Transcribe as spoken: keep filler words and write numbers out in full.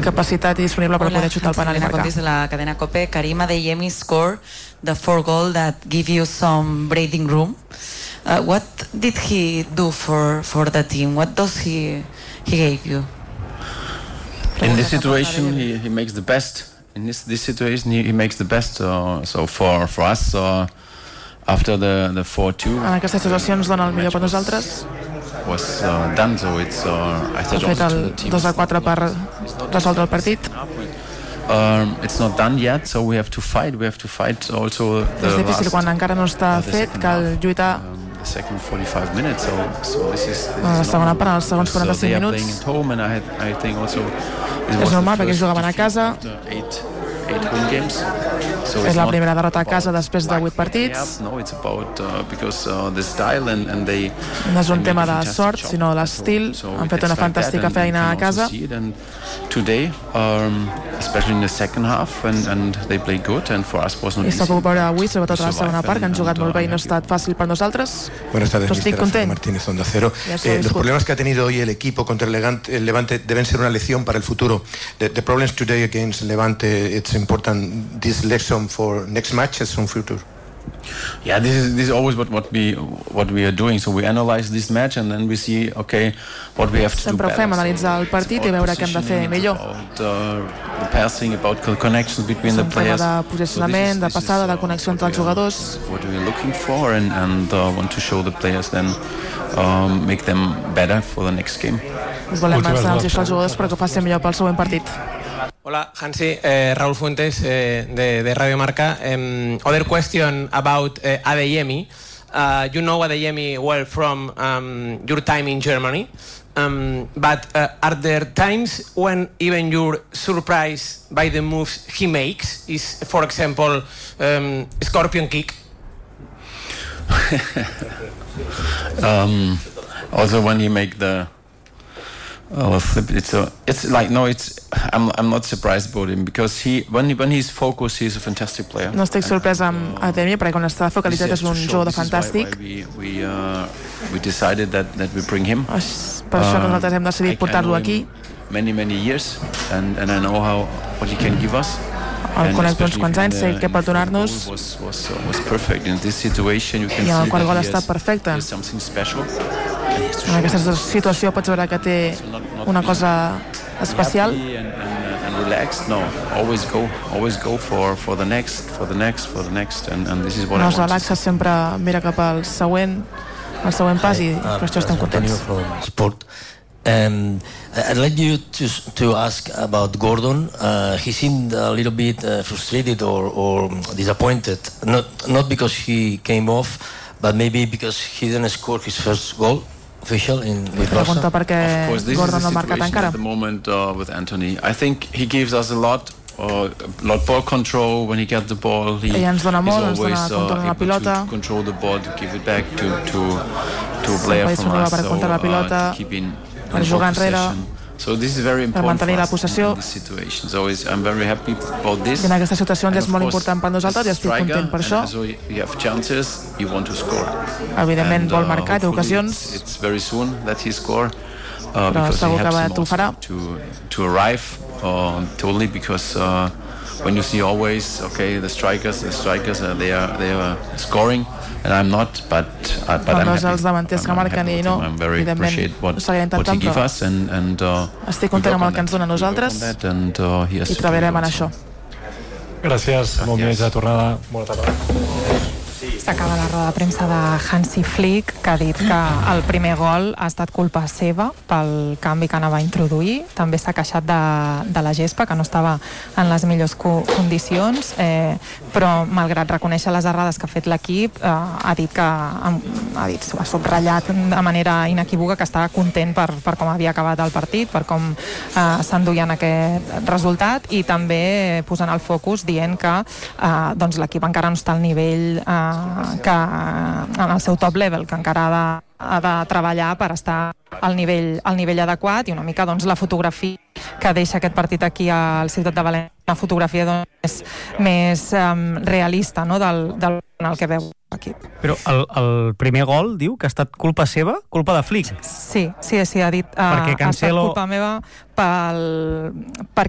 capacitat disponible per poder xutar el penal i marcar. Contis de la cadena COPE. Karim Adeyemi scored the four goal that give you some breathing room. Uh, what did he do for for the team? What does he he gave you? In this situation, he, he makes the best. In this this situation, he, he makes the best. Uh, so for for us, uh, after the the four two, en aquestes situacions dona el millor per nosaltres. Was uh, done, so it's uh, I thought fet el dos a quatre per resoldre el partit. Um, it's not done yet, so we have to fight. We have to fight also. The és difícil quan encara no està fet, cal lluitar. The second forty-five minutes, so, so this is, this la segona part, els segons quaranta-cinc minuts. At home, and I had, I think also és normal perquè ells jugaven a casa. Eight, eight home games. So és la primera derrota a casa després de vuit partits. No, it's about uh, because uh, the style and, and they. No és un tema de sort, sinó l'estil. Han fet una fantàstica feina a casa. Today, um, especially in the second half, and, and they play good, and for us was not easy. I s'ha pogut veure avui, sobretot a la segona part, que han jugat molt bé i no ha estat fàcil per nosaltres. Buenas tardes, mister Alfredo Martínez, Onda Cero. Eh, los problemas que ha tenido hoy el equipo contra el Levante, el Levante deben ser una lección para el futuro. The, the problems today against Levante, it's important this lesson for next matches and future. Yeah, this is this is always what what we what we are doing. So we analyze this match and then we see okay what we have to Sempre do better. Sempre fem analitzar el partit i veure què hem de fer millor. About uh, the passing, about connections between the players. De posicionament, de passada, de connexió entre els jugadors. What we are looking for and and uh, want to show the players then um, make them better for the next game. Volem ensenyar als jugadors perquè ho facin millor pel següent partit. Hola, Hansi. Uh, Raúl Fuentes uh, de, de Radio Marca. Um, other question about uh, Adeyemi. Uh, you know Adeyemi well from um, your time in Germany. Um, but uh, are there times when even you're surprised by the moves he makes? Is, for example, um, scorpion kick? um, also when he make the Oh, it's a, it's like no, it's I'm I'm not surprised about him because he when he, when he's focused, he's a fantastic player. No estic sorprès amb Adeyemi perquè quan està focalitzat és un jugador fantàstic. We we uh, we decided that that we bring him. Per això que nosaltres hem decidit portar-lo aquí. Many many years and and I know how what he can give us. El conec uns quants anys, sé què pot donar-nos. Was was was perfect in this situation. You can I el quart gol ha estat perfecte. Something special. En aquesta situació pots veure que té una cosa especial. And relaxed, no, always go, always go for for the next, for the next, for the next, and and this is what I want. No es relaxa, sempre mira cap al següent, al següent pas i per això estem contents. Sport. Um, I'd like you to to ask about Gordon. Uh, he seemed a little bit uh, frustrated or, or disappointed, not not because he came off, but maybe because he didn't score his first goal. Official in with Barça. Pregunta per què Gordon no ha marcat encara. At the moment uh, with Anthony, I think he gives us a lot, uh, lot ball control when he gets the ball. He Ella ens dona molt, ens dona uh, control de la pilota. To control the ball, to give it back to to to a player from us. Per controlar la pilota, per jugar enrere. So this is very important per mantenir la possessió. In this situation. So I'm very happy about this. I en aquestes situacions és molt important per nosaltres i estic content per això. So you have chances, you want to score. Evidentment vol marcar, té ocasions. It's very soon that he score. Uh, però segur que ho farà. To to arrive uh, totally because uh, when you see always okay the strikers the strikers uh, they are they are scoring. And I'm not, but uh, but I'm happy. Els davanters que marquen i no, evidentment, ho seguirem intentant, però estic content amb el que ens dona a nosaltres i treballarem en això. Gràcies, bon viatge de tornada, bona tarda. S'acaba la roda de premsa de Hansi Flick, que ha dit que el primer gol ha estat culpa seva pel canvi que anava a introduir. També s'ha queixat de, de la gespa, que no estava en les millors co condicions, eh, però malgrat reconèixer les errades que ha fet l'equip, eh, ha dit que ha, dit, ha subratllat de manera inequívoca que estava content per, per com havia acabat el partit, per com eh, s'enduien aquest resultat, i també posant el focus dient que eh, doncs l'equip encara no està al nivell eh, que en el seu top level, que encara ha de, ha de treballar per estar al nivell, al nivell adequat, i una mica doncs, la fotografia que deixa aquest partit aquí al Ciutat de València, una fotografia doncs, més, més um, realista, no? del, del el que veu l'equip. Però el, el primer gol diu que ha estat culpa seva, culpa de Flick. Sí, sí, sí, ha dit uh, ha estat culpa meva pel, per